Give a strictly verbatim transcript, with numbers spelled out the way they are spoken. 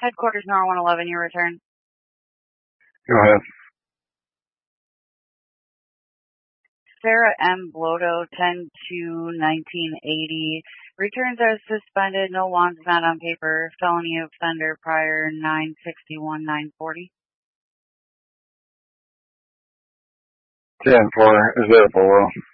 Headquarters Nor one eleven, your return. Go ahead. Sarah M. Blodo, ten two nineteen eighty. Returns are suspended. No wands not on paper. Felony offender prior nine sixty-one nine forty. ten four. Is that below?